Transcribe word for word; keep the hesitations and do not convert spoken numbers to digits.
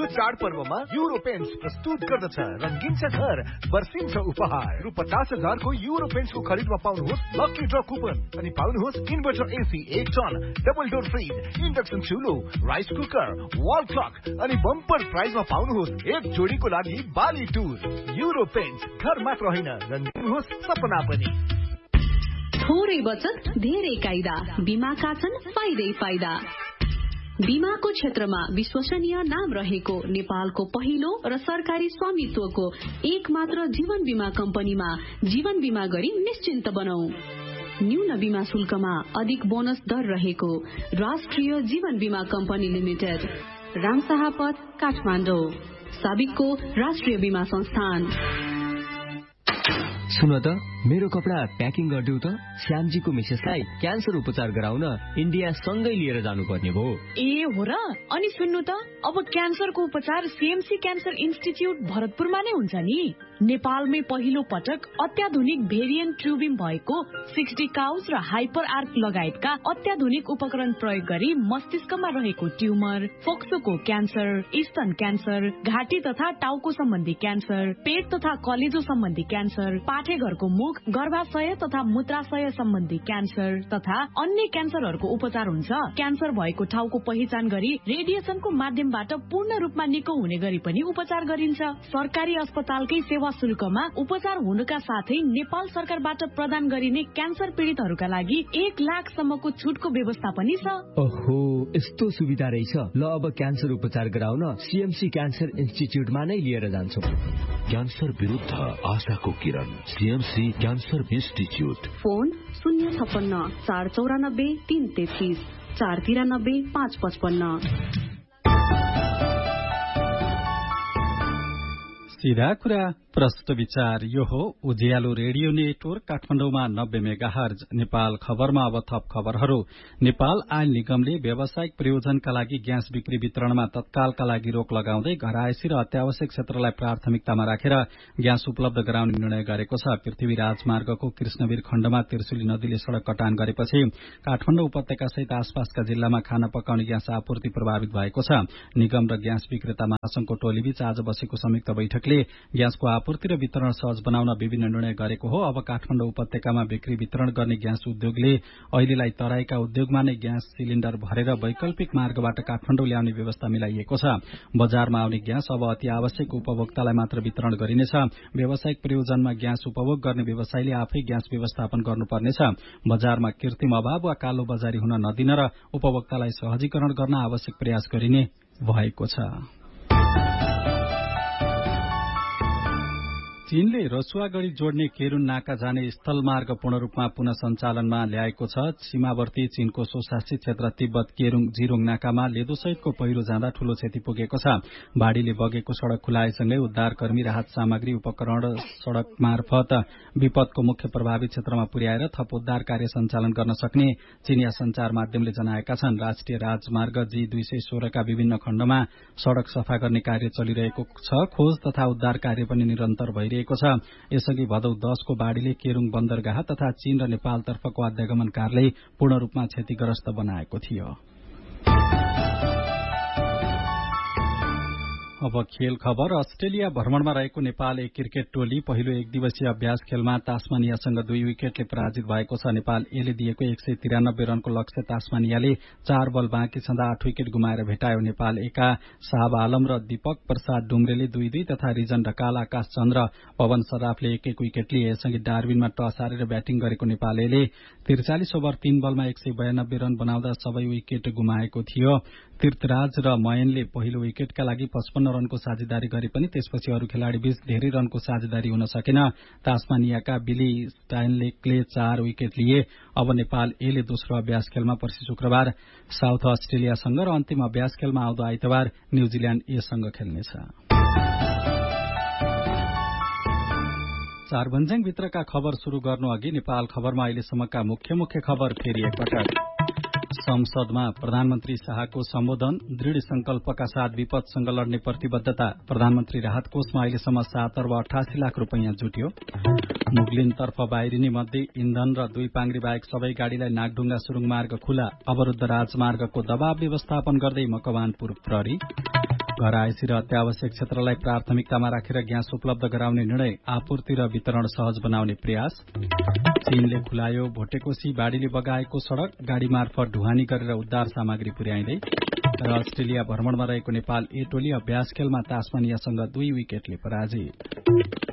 चाडपर्वमा euro paints प्रस्तुत गर्दछ रंगीन छ घर बर्सिन्छ उपहार। रु पचास हजारको युरो पेन्ट्सको खरिदमा पाउनुहोस् लकी ड्र कुपन अनि पाउनुहोस् इन्भर्टर एसी एक ton, double door fridge, induction चुलो, rice cooker, wall clock अनि बम्पर प्राइजमा पाउनुहोस् एक जोडीको लागि बाली टुर। युरो पेन्ट्स घर मात्र होइन रंगीन होस् सपना पनि। थोरै बचत धेरै कायदा, बीमाका छन् फाइदै फाइदा। बीमाको क्षेत्रमा विश्वसनीय नाम रहेको नेपालको पहिलो र सरकारी स्वामित्वको एक मात्र जीवन बीमा कम्पनीमा जीवन बीमा गरी निश्चिन्त बनौ। न्यून बीमा शुल्कमा अधिक बोनस दर रहेको राष्ट्रिय जीवन बीमा कम्पनी लिमिटेड, रामशाह पथ, काठमाडौँ। साबिकको राष्ट्रिय बीमा संस्थान। सुन त मेरो कपडा प्याकिङ गरिदेऊ त। श्यामजीको मिसेसलाई क्यान्सर उपचार गराउन इन्डिया सँगै लिएर जानुपर्ने भयो। ए हो र? अनि सुन्नु त, अब क्यान्सरको उपचार सीएमसी क्यान्सर इन्स्टिच्युट भरतपुरमा नै हुन्छ नि। नेपालमै पहिलो पटक अत्याधुनिक भेरिएन्ट ट्युबिम भएको सिक्सटी काउज र हाइपर आर्क लगायतका अत्याधुनिक उपकरण प्रयोग गरी मस्तिष्कमा रहेको ट्युमर, फोक्सोको क्यान्सर, स्तन क्यान्सर, घाँटी तथा टाउको सम्बन्धी क्यान्सर, पेट तथा कलेजो सम्बन्धी क्यान्सर, पाठेघरको मुख, गर्भाशय तथा मूत्राशय सम्बन्धी क्यान्सर तथा अन्य क्यान्सरहरूको उपचार हुन्छ। क्यान्सर भएको ठाउँको पहिचान गरी रेडिएसनको माध्यमबाट पूर्ण रूपमा निको हुने गरी पनि उपचार गरिन्छ। सरकारी अस्पतालकै सेवा शुल्कमा उपचार हुनुका साथै नेपाल सरकारबाट प्रदान गरिने क्यान्सर पीडितहरूका लागि एक लाखसम्मको छुटको व्यवस्था पनि छ। ओहो, यस्तो सुविधा रहेछ। ल अब क्यान्सर उपचार गराउन सीएमसी क्यान्सर इन्स्टिच्युटमा नै लिएर जान्छौँ। क्यान्सर विरुद्ध आशाको किरण, सीएमसी क्यान्सर इन्स्टिच्युट। फोन शून्य छप्पन्न चार चौरानब्बे तीन तेत्तीस चार तिरानब्बे पाँच पचपन्न। सीधा कुरा प्रष्ट विचार। यो हो उज्यालो रेडियो नेटवर्क काठमाडौँमा नब्बे मेगा हर्ज। नेपाल खबरमा अब थप खबरहरू। नेपाल आयल निगमले व्यावसायिक प्रयोजनका लागि ग्यास बिक्री वितरणमा तत्कालका लागि रोक लगाउँदै घरायसी र अत्यावश्यक क्षेत्रलाई प्राथमिकतामा राखेर ग्यास उपलब्ध गराउने निर्णय गरेको छ। पृथ्वी राजमार्गको कृष्णवीर खण्डमा त्रिशुली नदीले सड़क कटान गरेपछि काठमाडौँ उपत्यका सहित आसपासका जिल्लामा खाना पकाउने ग्यास आपूर्ति प्रभावित भएको छ। निगम र ग्यास विक्रेता महासंघको टोलीबीच आज बसेको संयुक्त बैठकले ग्यासको आपूर्ति र वितरण सहज बनाउन विभिन्न निर्णय गरेको हो। अब काठमाडौँ उपत्यकामा बिक्री वितरण गर्ने ग्यास उद्योगले अहिलेलाई तराईका उद्योगमा नै ग्यास सिलिण्डर भरेर वैकल्पिक मार्गबाट काठमाडौँ ल्याउने व्यवस्था मिलाइएको छ। बजारमा आउने ग्यास अब अति आवश्यक उपभोक्तालाई मात्र वितरण गरिनेछ। व्यावसायिक प्रयोजनमा ग्यास उपभोग गर्ने व्यवसायीले आफै ग्यास व्यवस्थापन गर्नुपर्नेछ। बजारमा कृत्रिम अभाव वा कालो बजारी हुन नदिन र उपभोक्तालाई सहजीकरण गर्न आवश्यक प्रयास गरिने भएको छ। चीनले रसुवागढ़ी जोड्ने केरून नाका जाने स्थलमार्ग पूर्ण रूपमा पुनः सञ्चालनमा ल्याएको छ। सीमावर्ती चीनको स्वशासित क्षेत्र तिब्बत केरूङ जिरोङ नाकामा लेदोसहितको पहिरो जाँदा ठूलो क्षति पुगेको छ। बाढ़ीले बगेको सड़क खुलाएसँगै उद्धारकर्मी राहत सामग्री उपकरण सड़क मार्फत विपदको मुख्य प्रभावित क्षेत्रमा पुर्याएर थप उद्धार कार्य सञ्चालन गर्न सक्ने चीनिया संचार माध्यमले जनाएका छन्। राष्ट्रिय राजमार्ग जी दुई सय सोह्रका विभिन्न खण्डमा सड़क सफा गर्ने कार्य चलिरहेको छ। खोज तथा उद्धार कार्य पनि निरन्तर भइरहेको छ। यसअघि भदौ दसको बाढ़ीले केरूङ बन्दरगाह तथा चीन र नेपालतर्फको आध्यागमन कारलाई पूर्ण रूपमा क्षतिग्रस्त बनाएको थियो। अब खेल खबर। अस्ट्रेलिया भ्रमणमा रहेको नेपाल एक क्रिकेट टोली पहिलो एक दिवसीय अभ्यास खेलमा तास्मानियासँग दुई विकेटले पराजित भएको छ। नेपाल एले दिएको एक सय तिरानब्बे रनको लक्ष्य तास्मानियाले चार बल बाँकी छँदा आठ विकेट गुमाएर भेटायो। नेपाल एका शाहब आलम र दीपक प्रसाद डुम्रेले दुई दुई तथा रिजन ढकाल, आकाश चन्द्र, पवन सराफले एक एक विकेट लिए। यसअघि डार्विनमा टस हारेर ब्याटिङ गरेको नेपाल एले त्रिचालिस ओभर तीन बलमा एक सय बयानब्बे रन बनाउँदा सबै विकेट गुमाएको थियो। तीर्थराज र मयनले पहिलो विकेटका लागि पचपन्न रनको साझेदारी गरे पनि त्यसपछि अरू खेलाड़ी बीच धेरै रनको साझेदारी हुन सकेन। तास्मानियाका बिली स्टाइनलेकले चार विकेट लिए। अब नेपाल एले दोस्रो अभ्यास खेलमा पर्सि शुक्रबार साउथ अस्ट्रेलियासँग र अन्तिम अभ्यास खेलमा आउँदो आइतबार न्यूजील्याण्ड एसँग खेल्नेछ। चारभन्ज्याङ भित्रका खबर शुरू गर्नु अघि नेपाल खबरमा अहिलेसम्मका मुख्य मुख्य खबर फेरि एकपटक। संसदमा प्रधानमन्त्री शाहको सम्बोधन, दृढ़ संकल्पका साथ विपदसँग लड्ने प्रतिबद्धता। प्रधानमन्त्री राहत कोषमा अहिलेसम्म सात अर्ब अठासी लाख रूपियाँ जुट्यो। मुगलिनतर्फ बाहिरिने मध्ये इन्धन र दुई पाङ्ग्री बाहेक सबै गाड़ीलाई नागढुङ्गा सुरुङ मार्ग खुला। अवरुद्ध राजमार्गको दबाव व्यवस्थापन गर्दै मकवानपुर प्रहरी। घरायसी र अत्यावश्यक क्षेत्रलाई प्राथमिकतामा राखेर ग्यास उपलब्ध गराउने निर्णय, आपूर्ति र वितरण सहज बनाउने प्रयास। चीनले खुलायो भोटेकोशी बाढ़ीले बगाएको सड़क, गाड़ी मार्फत ढुवानी गरेर उद्धार सामग्री पुर्याइँदै। र अस्ट्रेलिया भ्रमणमा रहेको नेपाल ए टोली अभ्यास खेलमा तास्मानियासँग दुई विकेटले पराजित।